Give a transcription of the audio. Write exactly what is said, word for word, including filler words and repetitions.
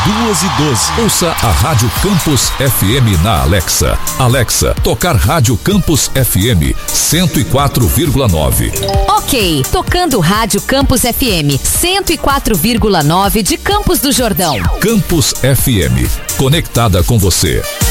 duas e doze. Ouça a Rádio Campus F M na Alexa. Alexa, tocar Rádio Campus F M cento e quatro vírgula nove. Ok, tocando Rádio Campus F M cento e quatro vírgula nove de Campos do Jordão. Campus F M, conectada com você.